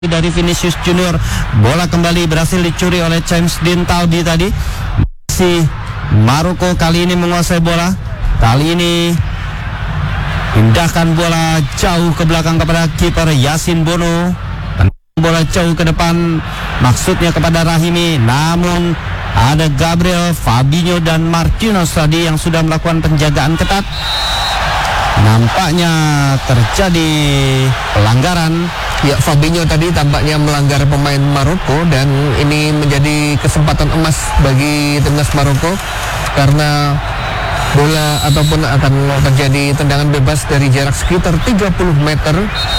dari Vinicius Junior. Bola kembali berhasil dicuri oleh James Dean Talbi tadi. Si Maroko kali ini menguasai bola. Kali ini pindahkan bola jauh ke belakang kepada kiper Yasin Bono. Bola jauh ke depan, maksudnya kepada Rahimi. Namun ada Gabriel, Fabinho dan Marquinhos tadi yang sudah melakukan penjagaan ketat. Nampaknya terjadi pelanggaran. Ya, Fabinho tadi tampaknya melanggar pemain Maroko dan ini menjadi kesempatan emas bagi timnas Maroko karena bola ataupun akan terjadi tendangan bebas dari jarak sekitar 30 meter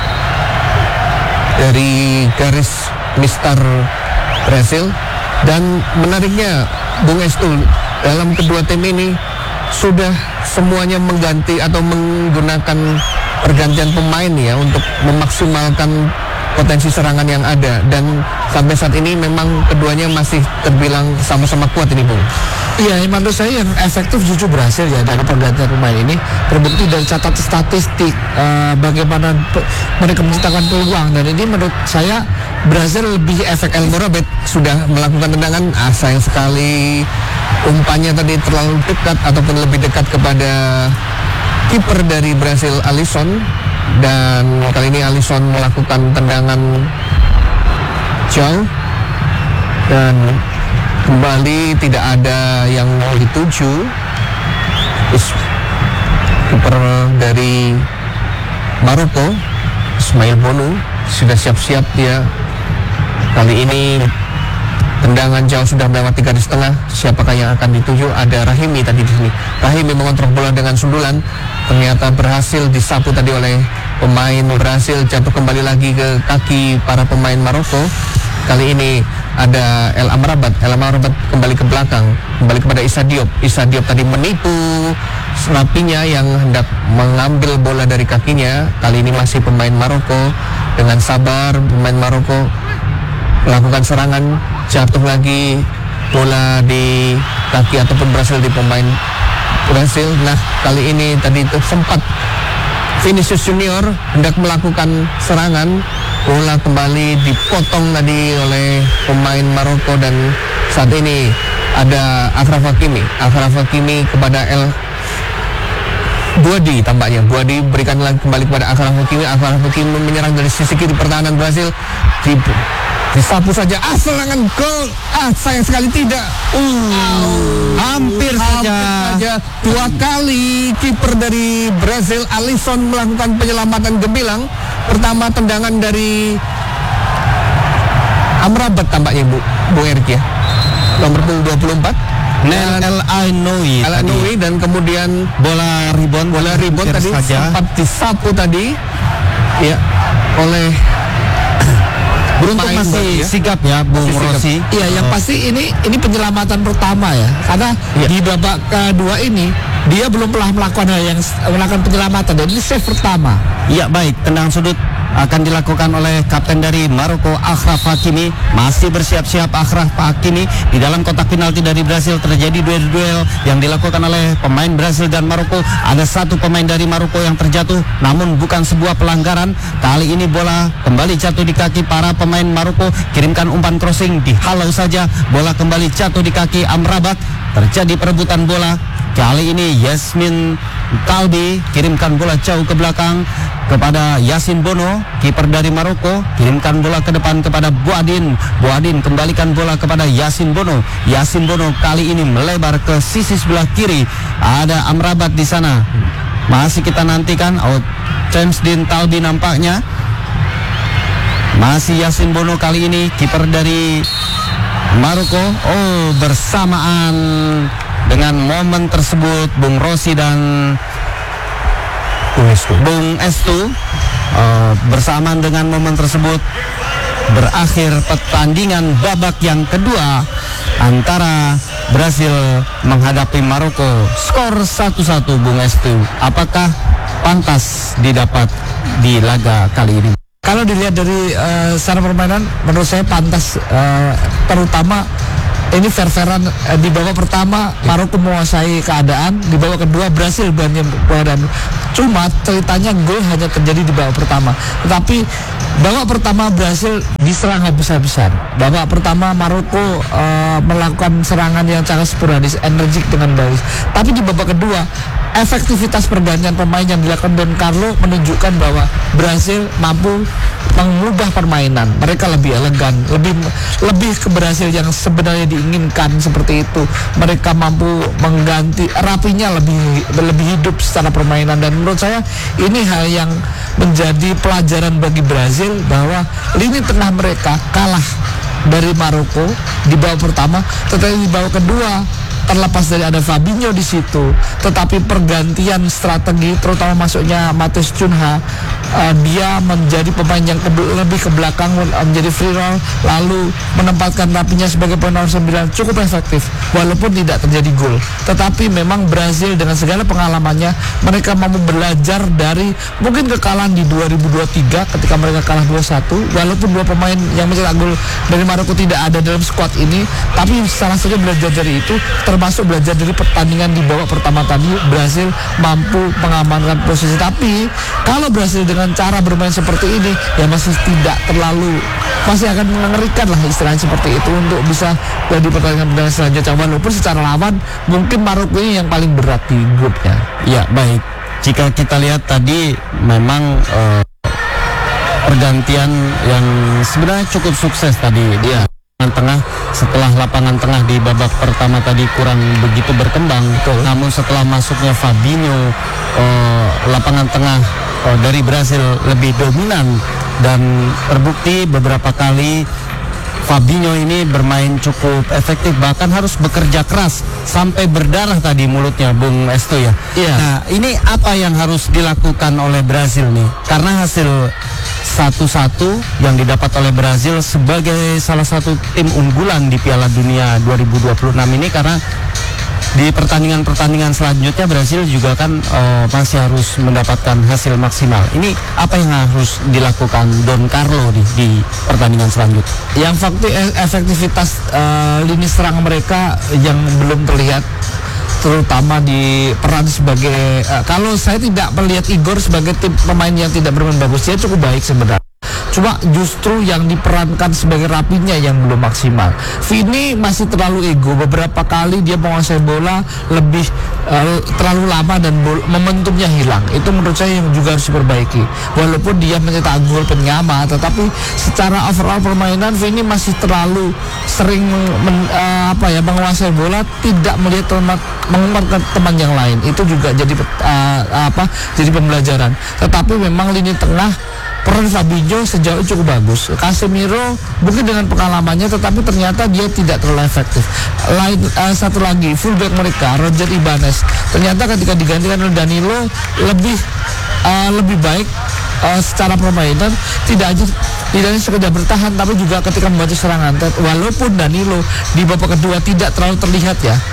dari garis mistar Brasil. Dan menariknya, Bung Estu, dalam kedua tim ini sudah semuanya mengganti atau menggunakan pergantian pemain ya untuk memaksimalkan potensi serangan yang ada, dan sampai saat ini memang keduanya masih terbilang sama-sama kuat ini, Bung. Iya, menurut saya yang efektif justru berhasil ya dari pergantian pemain ini, terbukti dari catatan statistik bagaimana mereka menciptakan peluang, dan ini menurut saya berhasil lebih efektif. El Morabet sudah melakukan tendangan, sayang sekali umpannya tadi terlalu dekat ataupun lebih dekat kepada kiper dari Brasil, Alisson, dan kali ini Alisson melakukan tendangan jauh dan kembali tidak ada yang dituju. Kiper dari Maroko, Ismail Bono, sudah siap-siap dia. Kali ini tendangan jauh sudah melewati garis tengah. Siapakah yang akan dituju? Ada Rahimi tadi di sini. Rahimi mengontrol bola dengan sundulan, ternyata berhasil disapu tadi oleh pemain Brasil, jatuh kembali lagi ke kaki para pemain Maroko. Kali ini ada El Amrabat kembali ke belakang, kembali kepada Issa Diop. Issa Diop tadi menipu Rapinya yang hendak mengambil bola dari kakinya. Kali ini masih pemain Maroko, dengan sabar pemain Maroko melakukan serangan, jatuh lagi bola di kaki ataupun berhasil di pemain Brasil. Nah, kali ini tadi itu sempat Vinicius Junior hendak melakukan serangan, bola kembali dipotong tadi oleh pemain Maroko, dan saat ini ada Achraf Hakimi kepada El Buadi. Tampaknya Buadi berikan lagi kembali kepada Achraf Hakimi menyerang dari sisi kiri pertahanan Brasil. Disapu saja, serangan gol, sayang sekali tidak. Hampir saja. Dua kali kiper dari Brasil, Alisson, melakukan penyelamatan gemilang. Pertama tendangan dari Amrabat tampaknya, Bu Erik ya, nomor 24 El Ainoui, dan kemudian bola rebound tadi saja. Sempat disapu tadi ya oleh beruntung masih sigap ya Bung Rossi. Iya, yang pasti ini penyelamatan pertama ya, karena di babak kedua ini dia belum pernah melakukan penyelamatan, dan ini save pertama. Iya, baik, tendangan sudut akan dilakukan oleh kapten dari Maroko, Achraf Hakimi. Masih bersiap-siap Achraf Hakimi. Di dalam kotak penalti dari Brasil terjadi duel yang dilakukan oleh pemain Brasil dan Maroko. Ada satu pemain dari Maroko yang terjatuh, namun bukan sebuah pelanggaran. Kali ini bola kembali jatuh di kaki para pemain Maroko. Kirimkan umpan crossing, dihalau saja. Bola kembali jatuh di kaki Amrabat. Terjadi perebutan bola. Kali ini Yasmin Talbi kirimkan bola jauh ke belakang kepada Yasin Bono, kiper dari Maroko. Kirimkan bola ke depan kepada Buadin kembalikan bola kepada Yasin Bono. Yasin Bono kali ini melebar ke sisi sebelah kiri. Ada Amrabat di sana. Masih kita nantikan James Dean Talbi nampaknya. Masih Yasin Bono kali ini kiper dari Maroko. Bersamaan dengan momen tersebut Bung Rossi dan Bung Estu, bersamaan dengan momen tersebut berakhir pertandingan babak yang kedua antara Brasil menghadapi Maroko. Skor 1-1 Bung Estu. Apakah pantas didapat di laga kali ini? Kalau dilihat dari secara permainan, menurut saya pantas, terutama ini fair-fairan. Di babak pertama Maroko menguasai keadaan, di babak kedua Brasil banyak keadaan. Cuma ceritanya gol hanya terjadi di babak pertama. Tetapi babak pertama Brasil diserang habis-habisan. Babak pertama Maroko melakukan serangan yang sangat sporadis, energik dengan baik. Tapi di babak kedua efektivitas pergantian pemain yang dilakukan Don Carlo menunjukkan bahwa Brasil mampu mengubah permainan. Mereka lebih elegan, lebih ke Brasil yang sebenarnya diinginkan seperti itu. Mereka mampu mengganti rapinya lebih hidup secara permainan, dan menurut saya ini hal yang menjadi pelajaran bagi Brasil bahwa lini tengah mereka kalah dari Maroko di babak pertama, tetapi di babak kedua terlepas dari ada Fabinho di situ, tetapi pergantian strategi terutama masuknya Matheus Cunha, dia menjadi pemain yang lebih ke belakang, menjadi free roll, lalu menempatkan Rapinya sebagai pemain nomor 9 cukup efektif walaupun tidak terjadi gol. Tetapi memang Brazil dengan segala pengalamannya, mereka mampu belajar dari mungkin kekalahan di 2023 ketika mereka kalah 2-1, walaupun dua pemain yang mencetak gol dari Maroko tidak ada dalam skuad ini, tapi salah satu belajar dari itu, termasuk belajar dari pertandingan di babak pertama tadi. Brasil mampu mengamankan posisi, tapi kalau Brasil dengan cara bermain seperti ini ya masih akan mengerikan lah istilahnya seperti itu untuk bisa jadi pertandingan selanjutnya, walaupun secara lawan mungkin Maroko ini yang paling berat di grupnya. Ya baik, jika kita lihat tadi memang pergantian yang sebenarnya cukup sukses tadi dia tengah, setelah lapangan tengah di babak pertama tadi kurang begitu berkembang. Betul. Namun setelah masuknya Fabinho, lapangan tengah dari Brasil lebih dominan, dan terbukti beberapa kali Fabinho ini bermain cukup efektif, bahkan harus bekerja keras sampai berdarah tadi mulutnya, Bung Esto ya. Iya. Nah, ini apa yang harus dilakukan oleh Brasil nih? Karena hasil 1-1 yang didapat oleh Brasil sebagai salah satu tim unggulan di Piala Dunia 2026 ini, karena di pertandingan-pertandingan selanjutnya Brasil juga kan masih harus mendapatkan hasil maksimal. Ini apa yang harus dilakukan Don Carlo di pertandingan selanjutnya? Yang efektivitas lini serang mereka yang belum terlihat, terutama di peran sebagai kalau saya tidak melihat Igor sebagai tim pemain yang tidak bermain bagus, dia cukup baik sebenarnya. Cuma justru yang diperankan sebagai Rapinya yang belum maksimal. Vini masih terlalu ego. Beberapa kali dia menguasai bola lebih terlalu lama dan momentumnya hilang. Itu menurut saya yang juga harus diperbaiki. Walaupun dia mencetak gol penyama, tetapi secara overall permainan Vini masih terlalu sering menguasai bola, tidak melihat mengumpulkan teman yang lain. Itu juga jadi jadi pembelajaran. Tetapi memang lini tengah peran Fabinho sejauh cukup bagus. Casemiro mungkin dengan pengalamannya, tetapi ternyata dia tidak terlalu efektif. Satu lagi fullback mereka, Roger Ibanez, ternyata ketika digantikan oleh Danilo lebih baik secara permainan, tidak hanya sekedar bertahan tapi juga ketika membantu serangan. Walaupun Danilo di babak kedua tidak terlalu terlihat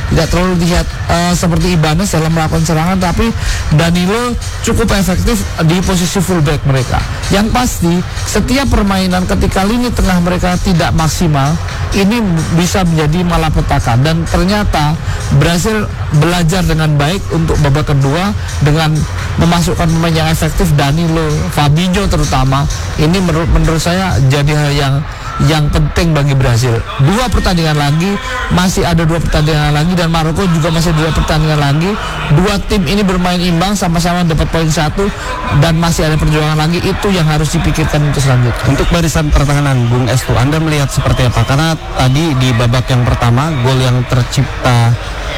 seperti Ibanez dalam melakukan serangan, tapi Danilo cukup efektif di posisi fullback mereka. Yang pasti setiap permainan ketika lini tengah mereka tidak maksimal, ini bisa menjadi malapetaka, dan ternyata Brasil belajar dengan baik untuk babak kedua dengan memasukkan pemain yang efektif, Danilo, Fabinho terutama. Ini menurut saya jadi hal yang penting bagi Brasil. Masih ada dua pertandingan lagi, dan Maroko juga masih ada 2 pertandingan lagi. Dua tim ini bermain imbang, sama-sama dapat poin 1, dan masih ada perjuangan lagi. Itu yang harus dipikirkan untuk selanjutnya. Untuk barisan pertahanan, Bung Estu, Anda melihat seperti apa? Karena tadi di babak yang pertama gol yang tercipta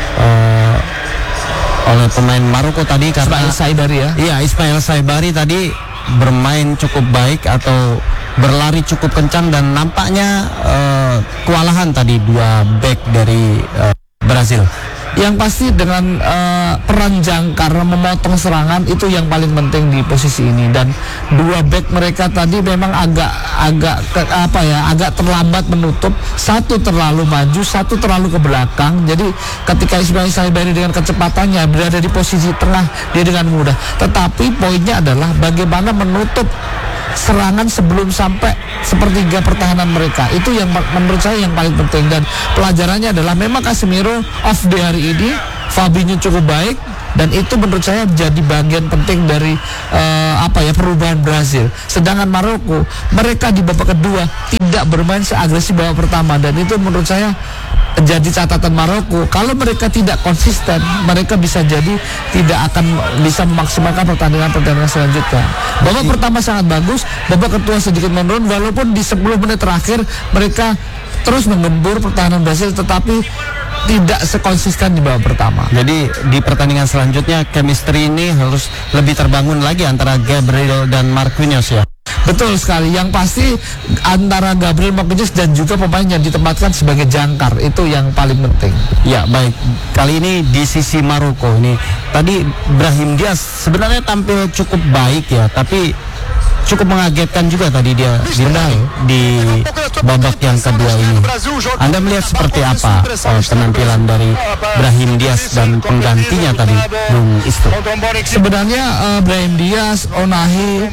oleh pemain Maroko tadi karena Ismail Saibari ya. Iya, Ismail Saibari tadi bermain cukup baik atau berlari cukup kencang, dan nampaknya kewalahan tadi dua back dari Brasil. Yang pasti dengan peran jangkar memotong serangan itu yang paling penting di posisi ini, dan dua back mereka tadi memang agak terlambat menutup, satu terlalu maju, satu terlalu ke belakang. Jadi ketika Ismail Saibari dengan kecepatannya berada di posisi tengah, dia dengan mudah. Tetapi poinnya adalah bagaimana menutup serangan sebelum sampai sepertiga pertahanan mereka. Itu yang menurut saya yang paling penting, dan pelajarannya adalah memang Casemiro off day hari ini, Fabinho cukup baik, dan itu menurut saya jadi bagian penting dari perubahan Brazil. Sedangkan Maroko, mereka di babak kedua tidak bermain seagresif babak pertama, dan itu menurut saya jadi catatan Maroko. Kalau mereka tidak konsisten, mereka bisa jadi tidak akan bisa memaksimalkan pertandingan selanjutnya. Babak pertama sangat bagus, babak kedua sedikit menurun, walaupun di 10 menit terakhir mereka terus menggembur pertahanan Brazil, tetapi tidak sekonsisten di babak pertama. Jadi di pertandingan selanjutnya chemistry ini harus lebih terbangun lagi antara Gabriel dan Marquinhos ya. Betul sekali. Yang pasti antara Gabriel Marquinhos dan juga pemain yang ditempatkan sebagai jangkar, itu yang paling penting. Ya baik, kali ini di sisi Maroko ini tadi Brahim Diaz sebenarnya tampil cukup baik ya, tapi cukup mengagetkan juga tadi dia di babak yang kedua ini. Anda melihat seperti apa penampilan dari Brahim Diaz dan penggantinya tadi, Bung Istu? Sebenarnya Brahim Diaz, Onahi,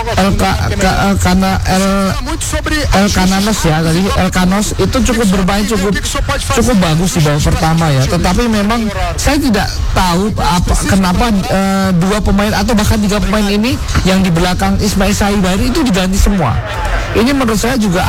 El Canos itu cukup bermain cukup bagus di babak pertama ya. Tetapi memang saya tidak tahu kenapa dua pemain atau bahkan tiga pemain ini yang di belakang Ismail Saibari itu diganti semua. Ini menurut saya juga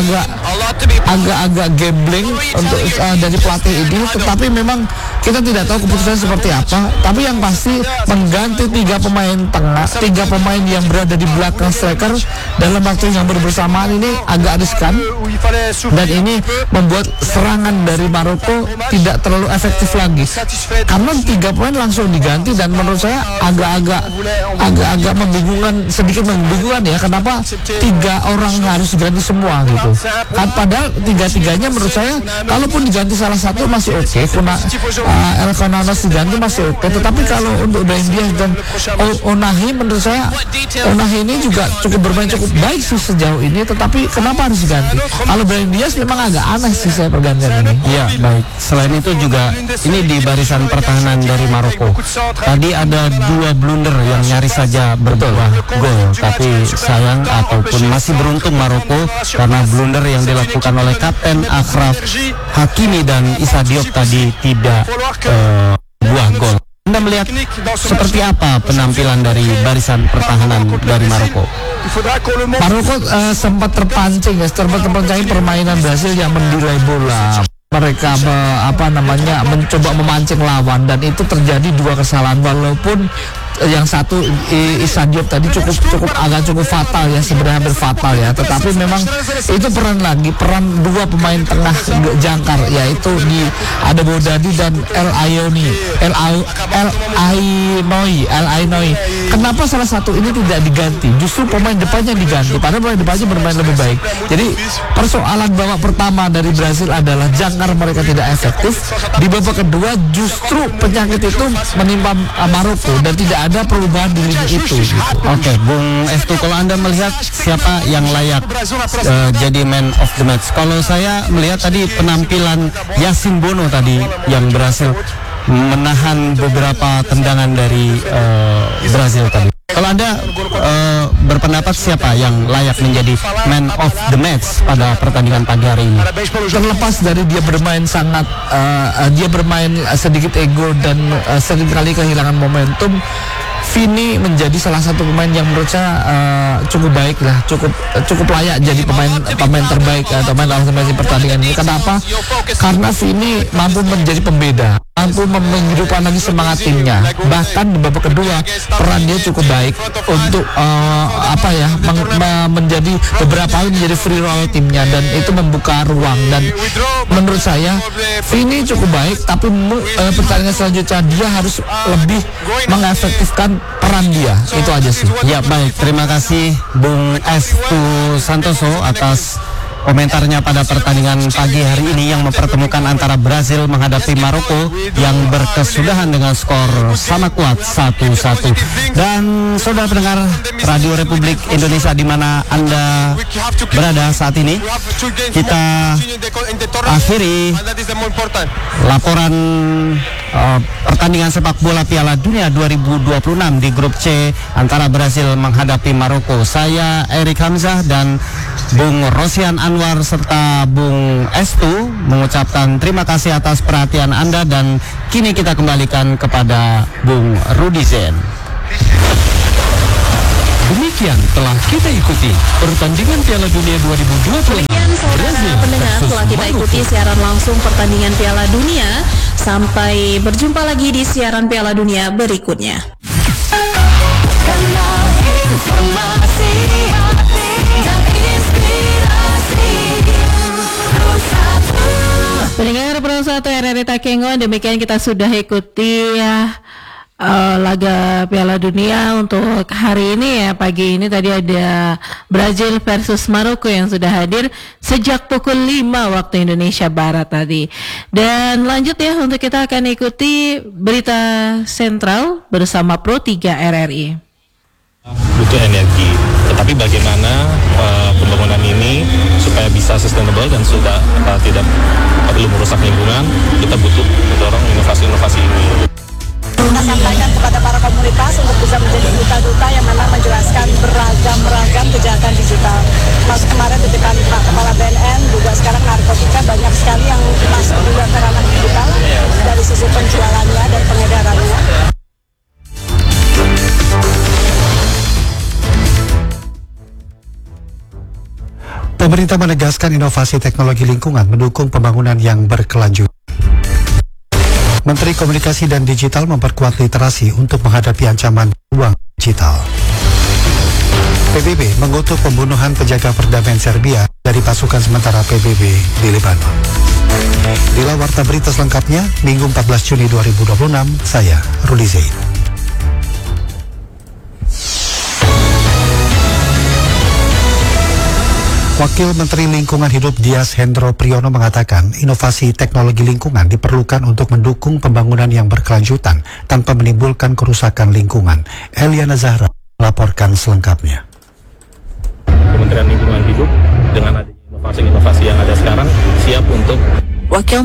agak gambling untuk dari pelatih ini. Tetapi memang kita tidak tahu keputusannya seperti apa. Tapi yang pasti mengganti tiga pemain tengah, tiga pemain yang berada di belakang striker dalam waktu yang bersamaan ini agak riskan, dan ini membuat serangan dari Maroko tidak terlalu efektif lagi karena tiga pemain langsung diganti, dan menurut saya agak membingungkan, sedikit membingungkan ya, kenapa tiga orang harus diganti semua gitu kan, padahal tiga-tiganya menurut saya kalaupun diganti salah satu masih oke. El Canos diganti masih oke, tetapi kalau untuk Brahim Diaz dan Onahi, menurut saya Onahi ini juga cukup bermain cukup baik sih sejauh ini, tetapi kenapa harus diganti? Kalau Brahim Diaz memang agak aneh sih saya pergantian ini. Ya baik, selain itu juga ini di barisan pertahanan dari Maroko tadi ada dua blunder yang nyaris saja berbuah gol, tapi sayang ataupun masih beruntung Maroko karena blunder yang dilakukan oleh Kapten Achraf Hakimi dan Issa Diop tadi tidak buah gol. Anda melihat seperti apa penampilan dari barisan pertahanan dari Maroko? Maroko sempat terpancing permainan Brasil yang mendelay bola. Mereka mencoba memancing lawan, dan itu terjadi dua kesalahan, walaupun yang satu Issa Diop tadi cukup fatal ya, sebenarnya hampir fatal ya, tetapi memang itu peran dua pemain tengah jangkar, yaitu ada Bodadi dan El Ainoy. Kenapa salah satu ini tidak diganti? Justru pemain depannya diganti, padahal pemain depannya bermain lebih baik. Jadi persoalan babak pertama dari Brasil adalah jangkar mereka tidak efektif. Di babak kedua justru penyakit itu menimpa Maroko dan tidak ada perubahan di lini itu gitu. Oke, Bung Estu, kalau Anda melihat siapa yang layak jadi man of the match? Kalau saya melihat tadi penampilan Yasin Bono tadi yang berhasil menahan beberapa tendangan dari Brazil tadi. Kalau Anda berpendapat siapa yang layak menjadi man of the match pada pertandingan pagi hari ini? Terlepas dari dia bermain sedikit ego dan seringkali kehilangan momentum, Vini menjadi salah satu pemain yang menurut saya cukup baik lah, cukup layak jadi pemain terbaik atau man of the match di pertandingan ini. Kenapa? Karena Vini mampu menjadi pembeda, mampu menghidupkan lagi semangat timnya. Bahkan di babak kedua peran dia cukup baik untuk menjadi beberapa kali menjadi free roll timnya, dan itu membuka ruang. Dan menurut saya Vini cukup baik, tapi pertandingan selanjutnya dia harus lebih mengefektifkan peran dia. Itu aja sih. Ya baik, terima kasih Bung Estu Santoso atas komentarnya pada pertandingan pagi hari ini yang mempertemukan antara Brazil menghadapi Maroko yang berkesudahan dengan skor sama kuat 1-1. Dan saudara pendengar Radio Republik Indonesia di mana Anda berada saat ini, kita akhiri laporan pertandingan sepak bola Piala Dunia 2026 di grup C antara Brasil menghadapi Maroko. Saya Erik Hamzah dan Bung Rosian Anwar serta Bung Estu mengucapkan terima kasih atas perhatian Anda, dan kini kita kembalikan kepada Bung Rudi Zen. Demikian telah kita ikuti pertandingan Piala Dunia 2026. Demikian saudara pendengar, telah kita ikuti siaran langsung pertandingan Piala Dunia. Sampai berjumpa lagi di siaran Piala Dunia berikutnya. Pendengar Pro 1 RRI Takengon, demikian kita sudah ikuti laga Piala Dunia untuk hari ini ya. Pagi ini tadi ada Brazil versus Maroko yang sudah hadir sejak pukul 5 waktu Indonesia Barat tadi. Dan lanjut ya, untuk kita akan ikuti berita sentral bersama Pro 3 RRI. Butuh energi, tetapi bagaimana pembangunan ini supaya bisa sustainable dan sudah tidak perlu merusak lingkungan, kita butuh mendorong inovasi-inovasi ini. Kita sampaikan kepada para komunitas untuk bisa menjadi duta-duta yang memang menjelaskan beragam kejahatan digital. Masuk kemarin ketika Pak Kepala BNN, juga sekarang narkotika banyak sekali yang masuk juga ke ranah digital dari sisi penjualannya dan pengedarannya. Pemerintah menegaskan inovasi teknologi lingkungan mendukung pembangunan yang berkelanjutan. Menteri Komunikasi dan Digital memperkuat literasi untuk menghadapi ancaman uang digital. PBB mengutuk pembunuhan penjaga perdamaian Serbia dari pasukan sementara PBB di Lebanon. Inilah warta berita selengkapnya Minggu 14 Juni 2026, saya Rudi Zain. Wakil Menteri Lingkungan Hidup Dias Hendro Priyono mengatakan inovasi teknologi lingkungan diperlukan untuk mendukung pembangunan yang berkelanjutan tanpa menimbulkan kerusakan lingkungan. Eliana Zahra melaporkan selengkapnya. Kementerian Lingkungan Hidup dengan adanya inovasi-inovasi yang ada sekarang siap untuk Wakil